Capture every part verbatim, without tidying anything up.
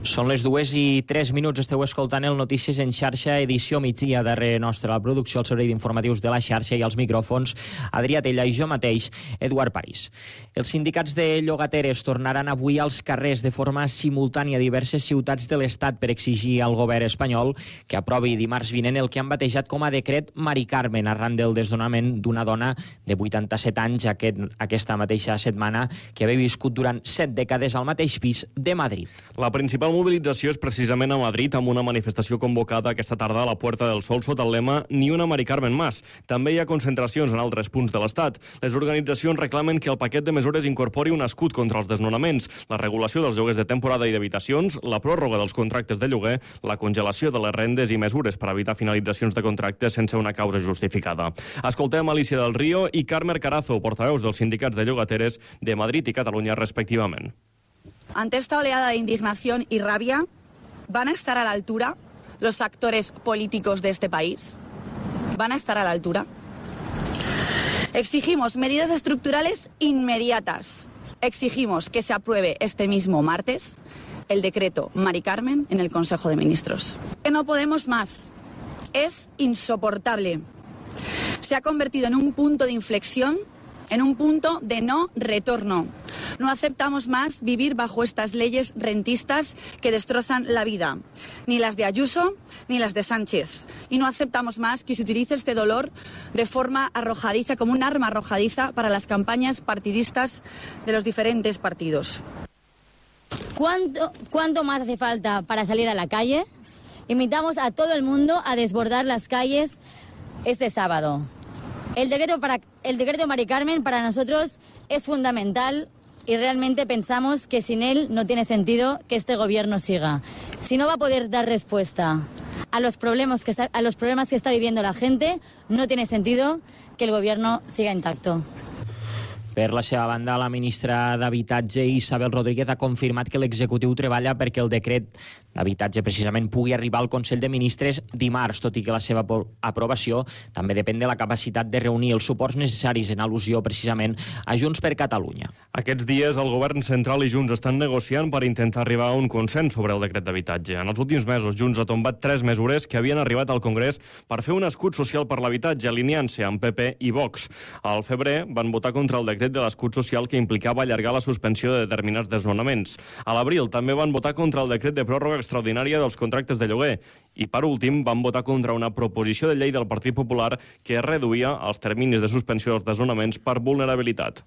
Són les dues i tres minuts. Esteu escoltant el Notícies en xarxa, edició migdia. Darrere nostra la producció, el servei d'informatius de la xarxa i els micròfons, Adrià Tella i jo mateix, Eduard París. Els sindicats de llogateres tornaran avui als carrers de forma simultània a diverses ciutats de l'Estat per exigir al govern espanyol que aprovi dimarts vinent el que han batejat com a decret Mari Carmen, arran del desnonament d'una dona de vuitanta-set anys aquest, aquesta mateixa setmana, que havia viscut durant set dècades al mateix pis de Madrid. La principal La mobilització és precisament a Madrid, amb una manifestació convocada aquesta tarda a la Puerta del Sol sota el lema Ni una Mari Carmen más. També hi ha concentracions en altres punts de l'Estat. Les organitzacions reclamen que el paquet de mesures incorpori un escut contra els desnonaments, la regulació dels lloguers de temporada i d'habitacions, la pròrroga dels contractes de lloguer, la congelació de les rendes i mesures per evitar finalitzacions de contractes sense una causa justificada. Escoltem Alicia del Río i Carmen Carazo, portaveus dels sindicats de llogateres de Madrid i Catalunya respectivament. Ante esta oleada de indignación y rabia, ¿van a estar a la altura los actores políticos de este país? ¿Van a estar a la altura? Exigimos medidas estructurales inmediatas. Exigimos que se apruebe este mismo martes el decreto Mari Carmen en el Consejo de Ministros. Que no podemos más. Es insoportable. Se ha convertido en un punto de inflexión, en un punto de no retorno. No aceptamos más vivir bajo estas leyes rentistas que destrozan la vida, ni las de Ayuso ni las de Sánchez. Y no aceptamos más que se utilice este dolor de forma arrojadiza, como un arma arrojadiza para las campañas partidistas de los diferentes partidos. ¿Cuánto, cuánto más hace falta para salir a la calle? Invitamos a todo el mundo a desbordar las calles este sábado. El decreto, para, el decreto Mari Carmen para nosotros es fundamental y realmente pensamos que sin él no tiene sentido que este gobierno siga. Si no va a poder dar respuesta a los problemas que está, a los problemas que está viviendo la gente, no tiene sentido que el gobierno siga intacto. Per la seva banda, la ministra d'Habitatge, Isabel Rodríguez, ha confirmat que l'executiu treballa perquè el decret d'habitatge precisament pugui arribar al Consell de Ministres dimarts, tot i que la seva aprovació també depèn de la capacitat de reunir els suports necessaris, en al·lusió precisament a Junts per Catalunya. Aquests dies el govern central i Junts estan negociant per intentar arribar a un consens sobre el decret d'habitatge. En els últims mesos, Junts ha tombat tres mesures que havien arribat al Congrés per fer un escut social per l'habitatge, alineant-se amb P P i Vox. Al febrer van votar contra el decret de l'escut social que implicava allargar la suspensió de determinats desnonaments. A l'abril també van votar contra el decret de pròrroga extraordinària dels contractes de lloguer i, per últim, van votar contra una proposició de llei del Partit Popular que reduïa els terminis de suspensió dels desnonaments per vulnerabilitat.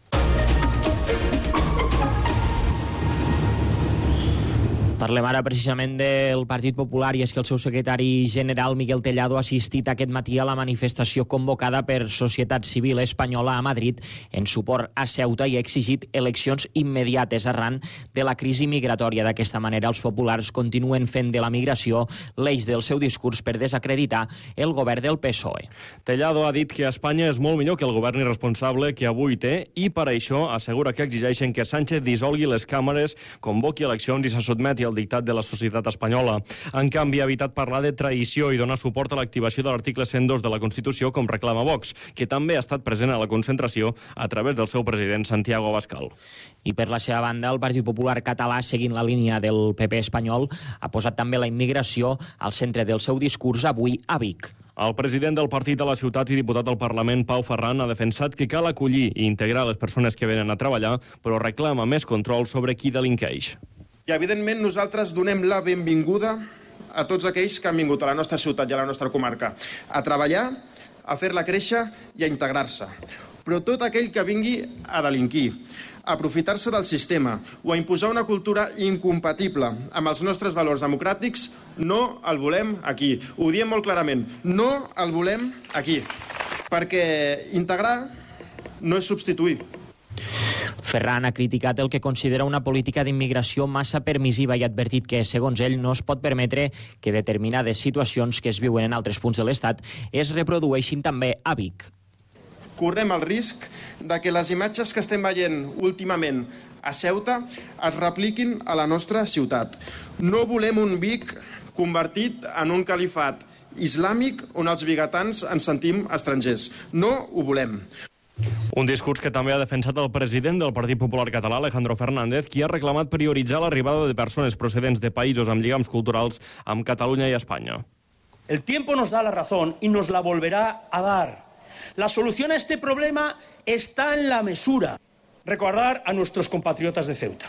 Parlem ara precisament del Partit Popular, i és que el seu secretari general, Miguel Tellado, ha assistit aquest matí a la manifestació convocada per Societat Civil Espanyola a Madrid en suport a Ceuta i ha exigit eleccions immediates arran de la crisi migratòria. D'aquesta manera, els populars continuen fent de la migració l'eix del seu discurs per desacreditar el govern del P S O E. Tellado ha dit que Espanya és molt millor que el govern irresponsable que avui té i per això assegura que exigeixen que Sánchez dissolgui les càmeres, convoqui eleccions i se sotmeti al dictat de la societat espanyola. En canvi, ha evitat parlar de traïció i donar suport a l'activació de l'article cent dos de la Constitució, com reclama Vox, que també ha estat present a la concentració a través del seu president Santiago Abascal. I per la seva banda, el Partit Popular català, seguint la línia del P P espanyol, ha posat també la immigració al centre del seu discurs avui a Vic. El president del partit a la ciutat i diputat al Parlament, Pau Ferran, ha defensat que cal acollir i integrar les persones que venen a treballar, però reclama més control sobre qui delinqueix. I, evidentment, nosaltres donem la benvinguda a tots aquells que han vingut a la nostra ciutat i a la nostra comarca a treballar, a fer-la créixer i a integrar-se. Però tot aquell que vingui a delinquir, a aprofitar-se del sistema o a imposar una cultura incompatible amb els nostres valors democràtics, no el volem aquí. Ho diem molt clarament, no el volem aquí. Perquè integrar no és substituir. Ferran ha criticat el que considera una política d'immigració massa permissiva i ha advertit que, segons ell, no es pot permetre que determinades situacions que es viuen en altres punts de l'Estat es reprodueixin també a Vic. Correm el risc de que les imatges que estem veient últimament a Ceuta es repliquin a la nostra ciutat. No volem un Vic convertit en un califat islàmic on els vigatans ens sentim estrangers. No ho volem. Un discurs que també ha defensat el president del Partit Popular Català, Alejandro Fernández, qui ha reclamat prioritzar l'arribada de persones procedents de països amb lligams culturals amb Catalunya i Espanya. El tiempo nos da la razón y nos la volverá a dar. La solución a este problema está en la mesura. Recordar a nuestros compatriotas de Ceuta.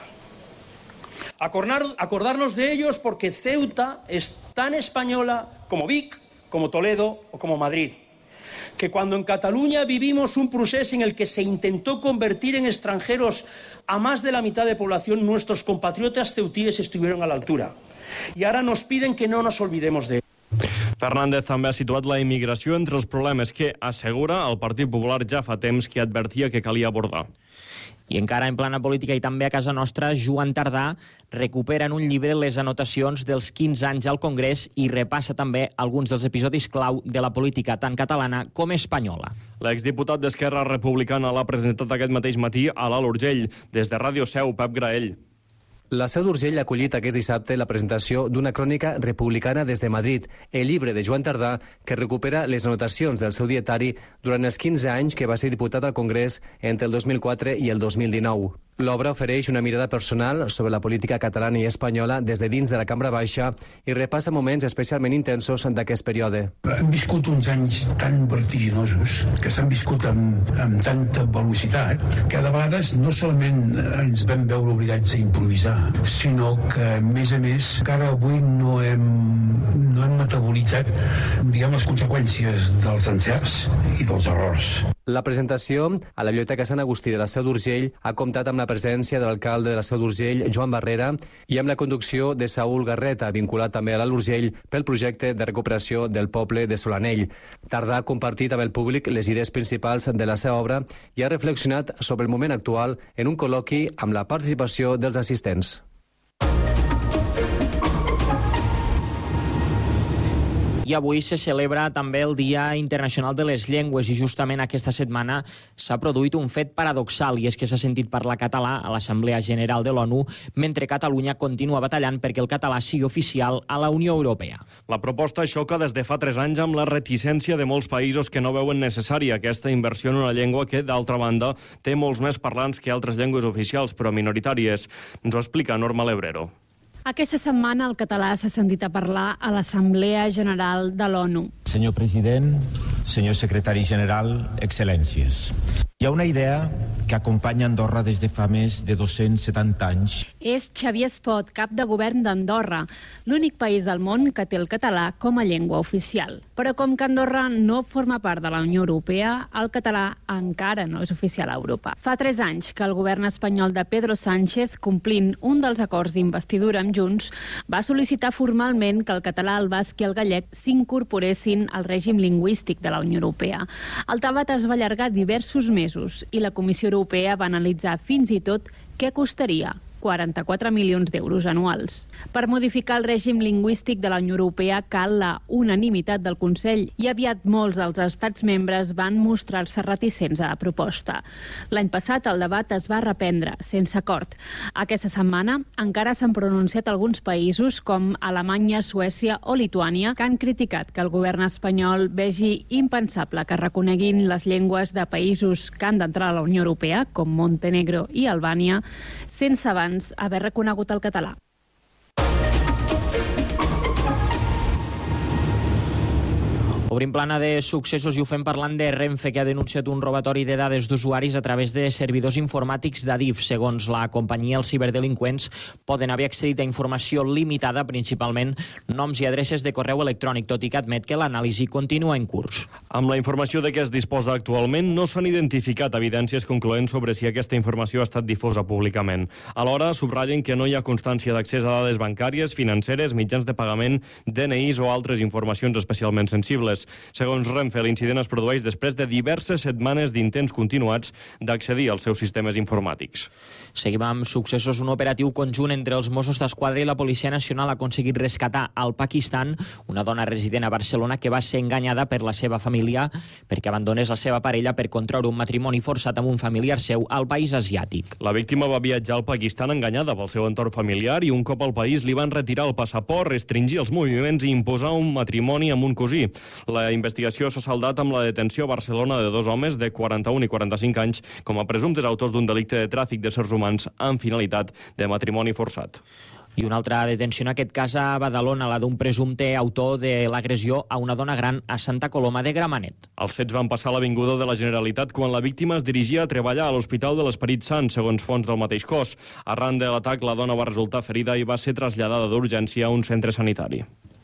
Acordar, acordarnos de ellos porque Ceuta es tan española como Vic, como Toledo o como Madrid. Que cuando en Cataluña vivimos un procés en el que se intentó convertir en extranjeros a más de la mitad de población, nuestros compatriotas ceutíes estuvieron a la altura. Y ahora nos piden que no nos olvidemos de ello. Fernández també ha situat la immigració entre els problemes que, assegura, el Partit Popular ja fa temps que advertia que calia abordar. I encara en plana política i també a casa nostra, Joan Tardà recupera en un llibre les anotacions dels quinze anys al Congrés i repassa també alguns dels episodis clau de la política tant catalana com espanyola. L'exdiputat d'Esquerra Republicana l'ha presentat aquest mateix matí a l'Alt Urgell. Des de Ràdio Seu, Pep Graell. La Seu d'Urgell ha acollit aquest dissabte la presentació d'una crònica republicana des de Madrid, el llibre de Joan Tardà, que recupera les anotacions del seu dietari durant els quinze anys que va ser diputat al Congrés entre el dos mil quatre i el dos mil dinou. L'obra ofereix una mirada personal sobre la política catalana i espanyola des de dins de la Cambra Baixa i repassa moments especialment intensos d'aquest període. Hem viscut uns anys tan vertiginosos, que s'han viscut amb, amb tanta velocitat, que de vegades no solament ens vam veure obligats a improvisar, sinó que, a més a més, encara avui no hem, no hem metabolitzat, diguem, les conseqüències dels encerts i dels errors. La presentació a la Biblioteca Sant Agustí de la Seu d'Urgell ha comptat amb la presència de l'alcalde de la Seu d'Urgell, Joan Barrera, i amb la conducció de Saúl Garreta, vinculat també a l'Alt Urgell pel projecte de recuperació del poble de Solanell. Tardà ha compartit amb el públic les idees principals de la seva obra i ha reflexionat sobre el moment actual en un col·loqui amb la participació dels assistents. I avui se celebra també el Dia Internacional de les Llengües i justament aquesta setmana s'ha produït un fet paradoxal i és que s'ha sentit parlar català a l'Assemblea General de l'ONU mentre Catalunya continua batallant perquè el català sigui oficial a la Unió Europea. La proposta xoca des de fa tres anys amb la reticència de molts països que no veuen necessària aquesta inversió en una llengua que, d'altra banda, té molts més parlants que altres llengües oficials però minoritàries. Ens ho explica Norma Lebrero. Aquesta setmana el català s'ha sentit a parlar a l'Assemblea General de l'ONU. Senyor president, senyor secretari general, excel·lències. Hi ha una idea que acompanya Andorra des de fa més de dos-cents setanta anys. És Xavier Espot, cap de govern d'Andorra, l'únic país del món que té el català com a llengua oficial. Però com que Andorra no forma part de la Unió Europea, el català encara no és oficial a Europa. Fa tres anys que el govern espanyol de Pedro Sánchez, complint un dels acords d'investidura amb Junts, va sol·licitar formalment que el català, el basc i el gallec s'incorporessin al règim lingüístic de la Unió Europea. El debat es va allargar diversos mesos i la Comissió Europea va analitzar fins i tot què costaria quaranta-quatre milions d'euros anuals. Per modificar el règim lingüístic de la Unió Europea cal la unanimitat del Consell i aviat molts dels estats membres van mostrar-se reticents a la proposta. L'any passat el debat es va reprendre, sense acord. Aquesta setmana encara s'han pronunciat alguns països com Alemanya, Suècia o Lituània que han criticat que el govern espanyol vegi impensable que reconeguin les llengües de països que han d'entrar a la Unió Europea, com Montenegro i Albània, sense abans haver reconegut el català. Obrim plana de successos i ho fem parlant de Renfe, que ha denunciat un robatori de dades d'usuaris a través de servidors informàtics d'Adif. Segons la companyia, els ciberdelinqüents poden haver accedit a informació limitada, principalment noms i adreces de correu electrònic, tot i que admet que l'anàlisi continua en curs. Amb la informació de què es disposa actualment, no s'han identificat evidències concloents sobre si aquesta informació ha estat difosa públicament. Alhora, subratllen que no hi ha constància d'accés a dades bancàries, financeres, mitjans de pagament, D N Is o altres informacions especialment sensibles. Segons Renfe, l'incident es produeix després de diverses setmanes d'intents continuats d'accedir als seus sistemes informàtics. Seguim amb successos. Un operatiu conjunt entre els Mossos d'Esquadra i la Policia Nacional ha aconseguit rescatar al Pakistan una dona resident a Barcelona que va ser enganyada per la seva família perquè abandonés la seva parella per contraure un matrimoni forçat amb un familiar seu al país asiàtic. La víctima va viatjar al Pakistan enganyada pel seu entorn familiar i un cop al país li van retirar el passaport, restringir els moviments i imposar un matrimoni amb un cosí. La investigació s'ha saldat amb la detenció a Barcelona de dos homes de quaranta-un i quaranta-cinc anys com a presumptes autors d'un delicte de tràfic d'éssers humans amb finalitat de matrimoni forçat. I una altra detenció, en aquest cas a Badalona, la d'un presumpte autor de l'agressió a una dona gran a Santa Coloma de Gramenet. Els fets van passar a l'Avinguda de la Generalitat quan la víctima es dirigia a treballar a l'Hospital de l'Esperit Sant, segons fonts del mateix cos. Arran de l'atac, la dona va resultar ferida i va ser traslladada d'urgència a un centre sanitari.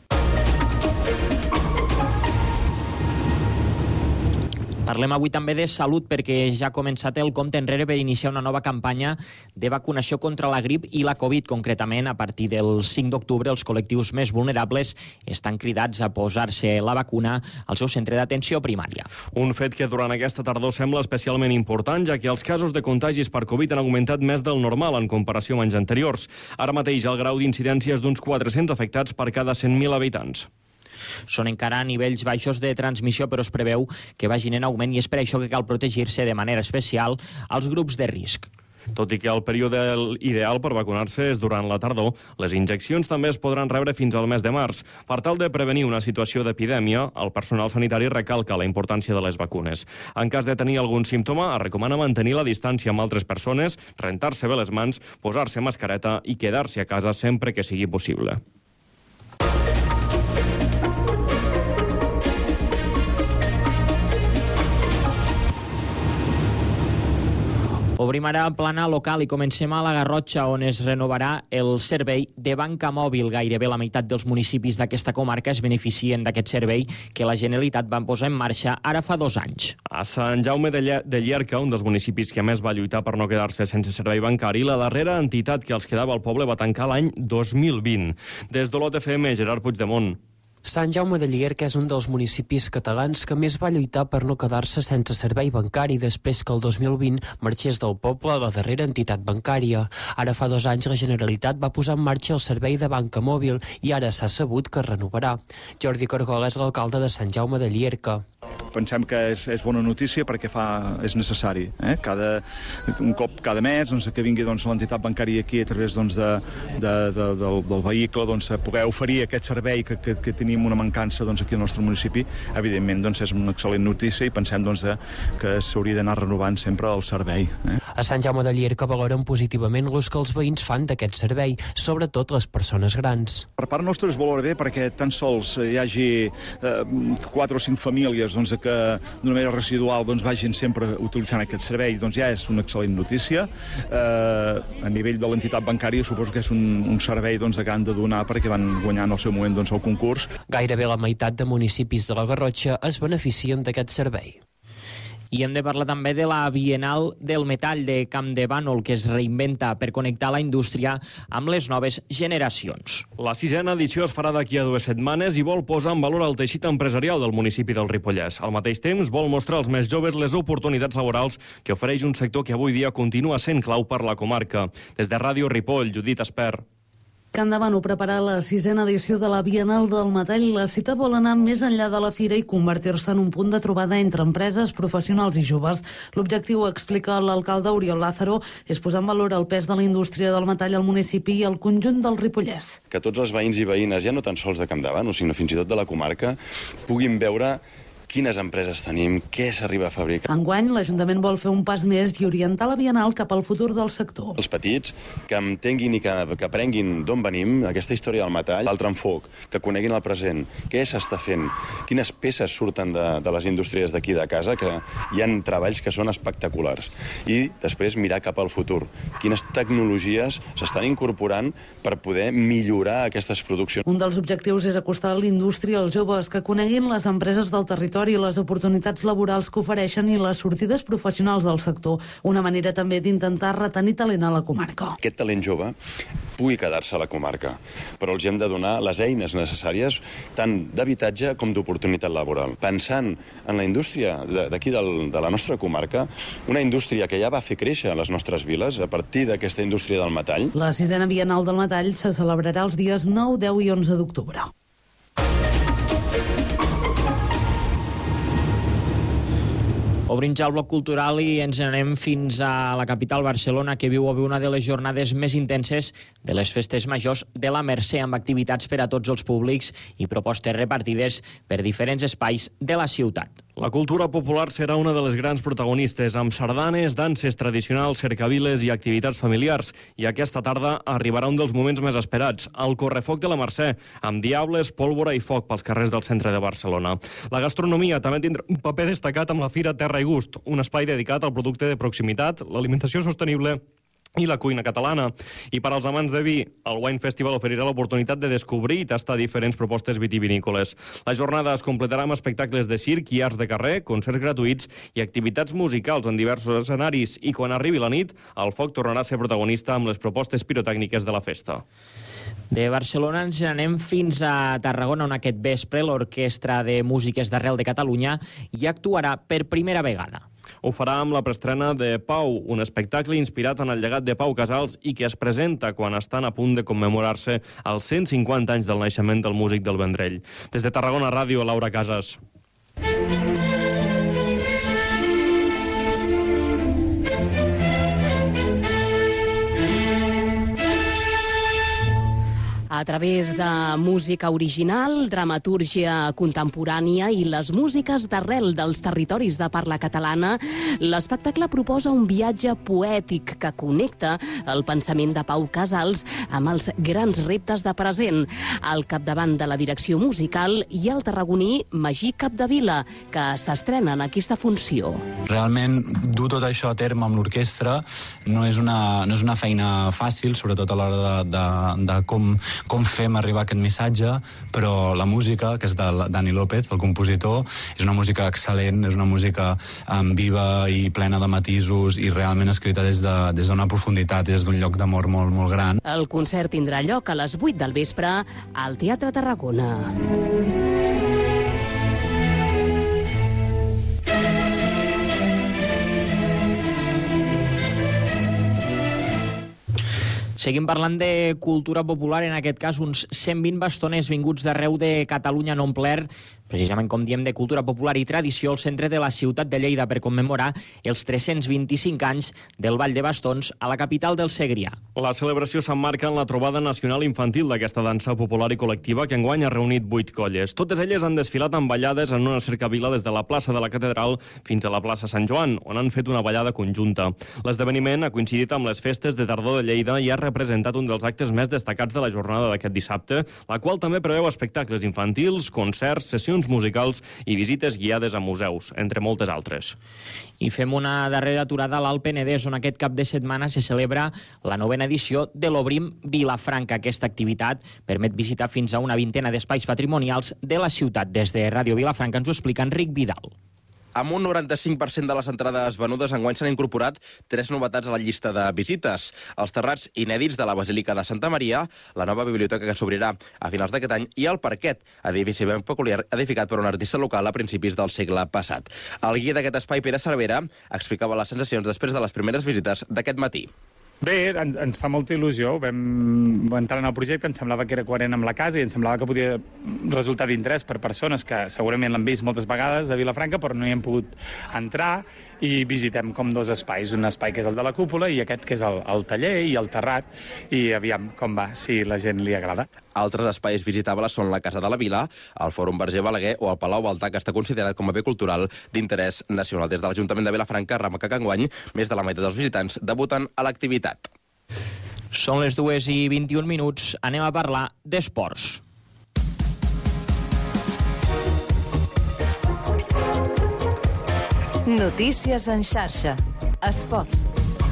Parlem avui també de salut perquè ja ha començat el compte enrere per iniciar una nova campanya de vacunació contra la grip i la Covid. Concretament, a partir del cinc d'octubre, els col·lectius més vulnerables estan cridats a posar-se la vacuna al seu centre d'atenció primària. Un fet que durant aquesta tardor sembla especialment important, ja que els casos de contagis per Covid han augmentat més del normal en comparació amb anys anteriors. Ara mateix el grau d'incidència és d'uns quatre-cents afectats per cada cent mil habitants. Són encara nivells baixos de transmissió, però es preveu que vagin en augment i és per això que cal protegir-se de manera especial als grups de risc. Tot i que el període ideal per vacunar-se és durant la tardor, les injeccions també es podran rebre fins al mes de març. Per tal de prevenir una situació d'epidèmia, el personal sanitari recalca la importància de les vacunes. En cas de tenir algun símptoma, es recomana mantenir la distància amb altres persones, rentar-se bé les mans, posar-se mascareta i quedar-se a casa sempre que sigui possible. Obrim ara plana local i comencem a la Garrotxa, on es renovarà el servei de banca mòbil. Gairebé la meitat dels municipis d'aquesta comarca es beneficien d'aquest servei que la Generalitat va posar en marxa ara fa dos anys. A Sant Jaume de Llierca, un dels municipis que més va lluitar per no quedar-se sense servei bancari, la darrera entitat que els quedava al poble va tancar l'any dos mil vint. Des d'Olot F M, Gerard Puigdemont. Sant Jaume de Llierca és un dels municipis catalans que més va lluitar per no quedar-se sense servei bancari després que el dos mil vint marxés del poble la darrera entitat bancària. Ara fa dos anys la Generalitat va posar en marxa el servei de banca mòbil i ara s'ha sabut que es renovarà. Jordi Cargol és l'alcalde de Sant Jaume de Llierca. Pensem que és, és bona notícia perquè fa, és necessari. Eh? Cada, un cop cada mes doncs, que vingui doncs, l'entitat bancària aquí a través doncs, de, de, de, del, del vehicle doncs, a poder oferir aquest servei que, que, que tenim una mancança doncs, aquí al nostre municipi, evidentment doncs, és una excel·lent notícia i pensem doncs, de, que s'hauria d'anar renovant sempre el servei. Eh? A Sant Jaume de Llierca valoren positivament l'ús que els veïns fan d'aquest servei, sobretot les persones grans. Per part nostra es valora bé perquè tan sols hi hagi eh, quatre o cinc famílies doncs, que d'una manera residual doncs, vagin sempre utilitzant aquest servei, doncs ja és una excel·lent notícia. Eh, a nivell de l'entitat bancària suposo que és un, un servei doncs, que han de donar perquè van guanyar en el seu moment doncs, el concurs. Gairebé la meitat de municipis de la Garrotxa es beneficien d'aquest servei. I hem de parlar també de la Bienal del Metall de Campdevànol, que es reinventa per connectar la indústria amb les noves generacions. La sisena edició es farà d'aquí a dues setmanes i vol posar en valor el teixit empresarial del municipi del Ripollès. Al mateix temps, vol mostrar als més joves les oportunitats laborals que ofereix un sector que avui dia continua sent clau per la comarca. Des de Ràdio Ripoll, Judit Esper. Campdevànol prepara la sisena edició de la Bienal del Metall. La cita vol anar més enllà de la fira i convertir-se en un punt de trobada entre empreses, professionals i joves. L'objectiu, explica l'alcalde Oriol Lázaro, és posar en valor el pes de la indústria del metall al municipi i al conjunt del Ripollès. Que tots els veïns i veïnes, ja no tan sols de Campdevànol, sinó fins i tot de la comarca, puguin veure quines empreses tenim, què s'arriba a fabricar. Enguany, l'Ajuntament vol fer un pas més i orientar la Bienal cap al futur del sector. Els petits, que entenguin i que, que aprenguin d'on venim, aquesta història del metall, l'altre enfoc, que coneguin el present, què s'està fent, quines peces surten de, de les indústries d'aquí de casa, que hi ha treballs que són espectaculars. I després mirar cap al futur, quines tecnologies s'estan incorporant per poder millorar aquestes produccions. Un dels objectius és acostar l'indústria als joves, que coneguin les empreses del territori i les oportunitats laborals que ofereixen i les sortides professionals del sector. Una manera també d'intentar retenir talent a la comarca. Aquest talent jove pugui quedar-se a la comarca, però els hem de donar les eines necessàries tant d'habitatge com d'oportunitat laboral. Pensant en la indústria d'aquí de la nostra comarca, una indústria que ja va fer créixer les nostres viles a partir d'aquesta indústria del metall. La sisena Bienal del Metall se celebrarà els dies nou, deu i onze d'octubre. Obrim ja el bloc cultural i ens anem fins a la capital, Barcelona, que viu avui una de les jornades més intenses de les festes majors de la Mercè, amb activitats per a tots els públics i propostes repartides per diferents espais de la ciutat. La cultura popular serà una de les grans protagonistes, amb sardanes, danses tradicionals, cercaviles i activitats familiars. I aquesta tarda arribarà un dels moments més esperats, el Correfoc de la Mercè, amb diables, pólvora i foc pels carrers del centre de Barcelona. La gastronomia també tindrà un paper destacat amb la Fira Terra i Gust, un espai dedicat al producte de proximitat, l'alimentació sostenible i la cuina catalana. I per als amants de vi, el Wine Festival oferirà l'oportunitat de descobrir i tastar diferents propostes vitivinícoles. La jornada es completarà amb espectacles de circ i arts de carrer, concerts gratuïts i activitats musicals en diversos escenaris. I quan arribi la nit, el foc tornarà a ser protagonista amb les propostes pirotècniques de la festa. De Barcelona ens anem fins a Tarragona, on aquest vespre l'Orquestra de Músiques d'Arrel de Catalunya hi actuarà per primera vegada. Ho farà amb la preestrena de Pau, un espectacle inspirat en el llegat de Pau Casals i que es presenta quan estan a punt de commemorar-se els cent cinquanta anys del naixement del músic del Vendrell. Des de Tarragona Ràdio, Laura Casas. A través de música original, dramatúrgia contemporània i les músiques d'arrel dels territoris de parla catalana, l'espectacle proposa un viatge poètic que connecta el pensament de Pau Casals amb els grans reptes de present. Al capdavant de la direcció musical hi ha el tarragoní Magí Capdevila, que s'estrena en aquesta funció. Realment, dur tot això a terme amb l'orquestra no és una, no és una feina fàcil, sobretot a l'hora de, de, de com com fem arribar aquest missatge, però la música, que és de Dani López, el compositor, és una música excel·lent, és una música um, viva i plena de matisos i realment escrita des de, des d'una profunditat, des d'un lloc d'amor molt, molt gran. El concert tindrà lloc a les vuit del vespre al Teatre Tarragona. Seguim parlant de cultura popular, en aquest cas uns cent vint bastoners vinguts d'arreu de Catalunya han omplert, precisament com diem, de cultura popular i tradició, el centre de la ciutat de Lleida per commemorar els tres-cents vint-i-cinc anys del Ball de Bastons a la capital del Segrià. La celebració s'emmarca en la trobada nacional infantil d'aquesta dansa popular i col·lectiva que enguany ha reunit vuit colles. Totes elles han desfilat amb ballades en una cercavila des de la plaça de la Catedral fins a la plaça Sant Joan, on han fet una ballada conjunta. L'esdeveniment ha coincidit amb les festes de tardor de Lleida i ha representat un dels actes més destacats de la jornada d'aquest dissabte, la qual també preveu espectacles infantils, concerts, sessions musicals i visites guiades a museus, entre moltes altres. I fem una darrera aturada a l'Alt Penedès, on aquest cap de setmana se celebra la novena edició de l'Obrim Vilafranca. Aquesta activitat permet visitar fins a una vintena d'espais patrimonials de la ciutat. Des de Ràdio Vilafranca ens ho explica Enric Vidal. Amb un noranta-cinc per cent de les entrades venudes, enguany s'han incorporat tres novetats a la llista de visites. Els terrats inèdits de la Basílica de Santa Maria, la nova biblioteca que s'obrirà a finals d'aquest any i el Parquet, edifici ben peculiar edificat per un artista local a principis del segle passat. El guia d'aquest espai, Pere Cervera, explicava les sensacions després de les primeres visites d'aquest matí. Bé, ens, ens fa molta il·lusió. Vam entrar en el projecte, ens semblava que era coherent amb la casa i ens semblava que podia resultar d'interès per persones que segurament l'han vist moltes vegades a Vilafranca, però no hi hem pogut entrar, i visitem com dos espais. Un espai que és el de la cúpula i aquest que és el, el taller i el terrat, i aviam com va, si la gent li agrada. Altres espais visitables són la Casa de la Vila, el Fòrum Verger Balaguer o el Palau Baltà, que està considerat com a bé cultural d'interès nacional. Des de l'Ajuntament de Vilafranca remarca que enguany més de la meitat dels visitants debuten a l'activitat. Són les dues i vint-i-un minuts. Anem a parlar d'esports. Notícies en xarxa. Esports.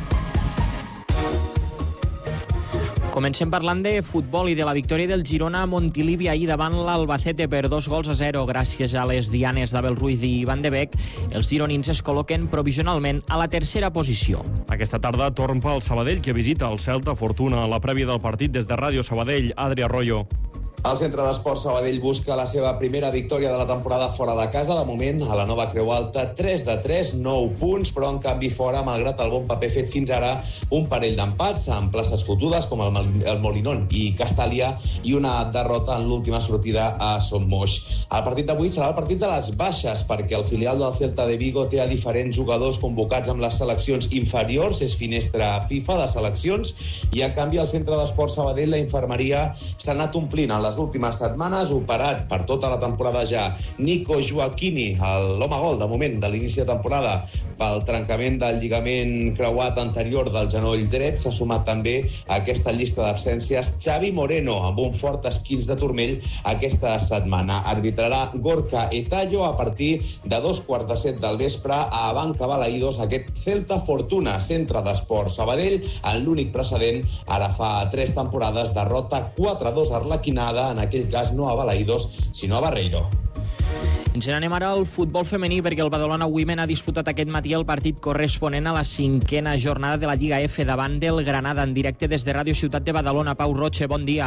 Comencem parlant de futbol i de la victòria del Girona a Montilivi ahir davant l'Albacete per dos gols a zero. Gràcies a les dianes d'Abel Ruiz i Van de Beek, els gironins es col·loquen provisionalment a la tercera posició. Aquesta tarda torna el Sabadell, que visita el Celta Fortuna a la prèvia del partit des de Ràdio Sabadell. Adri Arroyo. El Centre d'Esports Sabadell busca la seva primera victòria de la temporada fora de casa. De moment, a la nova Creu Alta, tres de tres, nou punts, però en canvi fora, malgrat el bon paper fet fins ara, un parell d'empats amb places fotudes com el, el Molinón i Castàlia i una derrota en l'última sortida a Son Moix. El partit d'avui serà el partit de les baixes, perquè el filial del Celta de Vigo té a diferents jugadors convocats amb les seleccions inferiors, és finestra FIFA de seleccions, i en canvi al Centre d'Esports Sabadell la infermeria s'ha anat omplint en les últimes setmanes, operat per tota la temporada ja Nico Joaquini, l'home gol de moment de l'inici de temporada pel trencament del lligament creuat anterior del genoll dret. S'ha sumat també a aquesta llista d'absències Xavi Moreno, amb un fort esquinç de turmell aquesta setmana. Arbitrarà Gorka Etallo a partir de dos quarts de set del vespre a Abanca Balaïdos, aquest Celta Fortuna, Centre d'Esports Sabadell, en l'únic precedent, ara fa tres temporades, derrota quatre a dos arlequinada, en aquell cas no a Balaïdos, sinó a Barreiro. Ens n'anem ara al futbol femení, perquè el Badalona Women ha disputat aquest matí el partit corresponent a la cinquena jornada de la Lliga F davant del Granada, en directe des de Ràdio Ciutat de Badalona. Pau Roche, bon dia.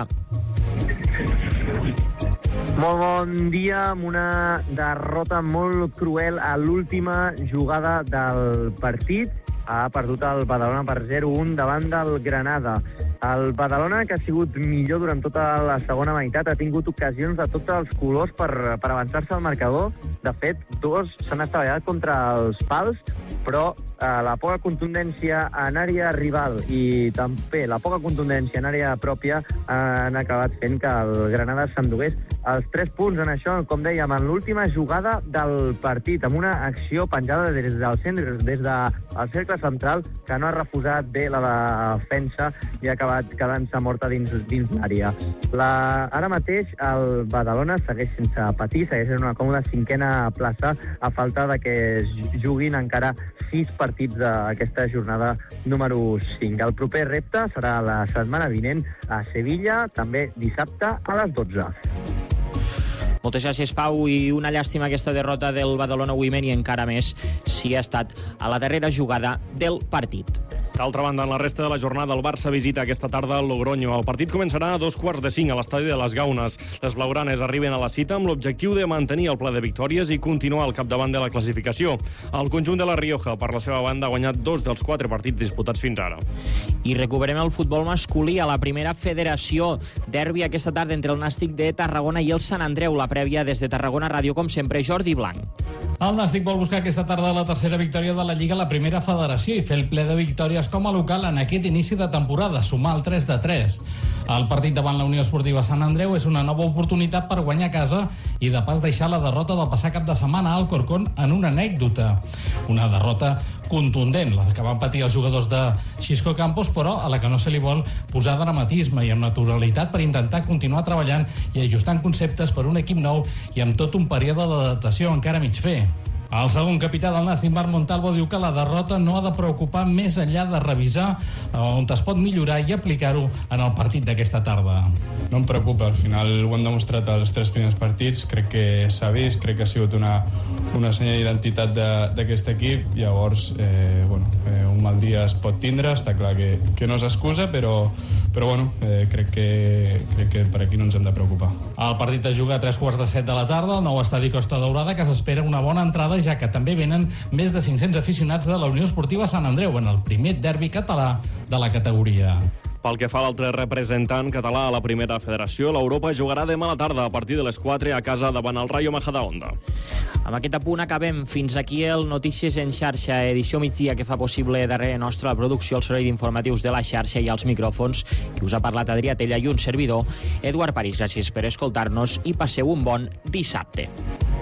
Molt bon dia, amb una derrota molt cruel a l'última jugada del partit. Ha perdut el Badalona per zero a un davant del Granada. El Badalona, que ha sigut millor durant tota la segona meitat, ha tingut ocasions de tots els colors per, per avançar-se al marcador. De fet, dos s'han estavellat contra els pals, però eh, la poca contundència en àrea rival i també la poca contundència en àrea pròpia han acabat fent que el Granada s'endugués els tres punts en això, com dèiem, en l'última jugada del partit, amb una acció penjada des del centre, des del cercle central, que no ha refusat bé la defensa i ha acabat quedant-se morta dins, dins l'àrea. La, ara mateix el Badalona segueix sense patir, segueix en una còmoda cinquena plaça, a falta de que es juguin encara sis partits d'aquesta jornada número cinc. El proper repte serà la setmana vinent a Sevilla, també dissabte a les dotze. Moltes gràcies, Pau, i una llàstima aquesta derrota del Badalona Women, i encara més si ha estat a la darrera jugada del partit. D'altra banda, en la resta de la jornada, el Barça visita aquesta tarda al Logroño. El partit començarà a dos quarts de cinc a l'estadi de les Gaunes. Les blaugranes arriben a la cita amb l'objectiu de mantenir el pla de victòries i continuar al capdavant de la classificació. El conjunt de la Rioja, per la seva banda, ha guanyat dos dels quatre partits disputats fins ara. I recuperem el futbol masculí a la primera federació. Derbi aquesta tarda entre el Nàstic de Tarragona i el Sant Andreu. La prèvia des de Tarragona Ràdio, com sempre, Jordi Blanc. El Nàstic vol buscar aquesta tarda la tercera victòria de la Lliga a la primera federació i fer el ple de victòries com a local en aquest inici de temporada, sumar el tres de tres. El partit davant la Unió Esportiva Sant Andreu és una nova oportunitat per guanyar a casa i de pas deixar la derrota del passat cap de setmana al Corcón en una anècdota. Una derrota contundent, la que van patir els jugadors de Xisco Campos, però a la que no se li vol posar dramatisme i amb naturalitat per intentar continuar treballant i ajustant conceptes per un equip nou i amb tot un període d'adaptació encara mig fer. El segon capità del Nàstic, Marc Montalvo, diu que la derrota no ha de preocupar més enllà de revisar on es pot millorar i aplicar-ho en el partit d'aquesta tarda. No em preocupa, al final ho hem demostrat als tres primers partits, crec que s'ha vist, crec que ha sigut una, una senya d'identitat d'aquest equip, llavors eh, bueno, eh, un mal dia es pot tindre, està clar que, que no s'excusa, però, però bueno, eh, crec, que, crec que per aquí no ens hem de preocupar. El partit es juga a tres quarts de set de la tarda al nou estadi Costa Daurada, que s'espera una bona entrada, ja que també venen més de cinc-cents aficionats de la Unió Esportiva Sant Andreu en el primer derbi català de la categoria. Pel que fa a l'altre representant català a la primera federació, l'Europa jugarà demà a la tarda a partir de les quatre a casa davant el Rayo Majadahonda. Amb aquest apunt acabem. Fins aquí el Notícies en xarxa, edició migdia, que fa possible darrere nostra la producció, el servei d'informatius de la xarxa i els micròfons, que us ha parlat Adrià Tella i un servidor, Eduard París. Gràcies per escoltar-nos i passeu un bon dissabte.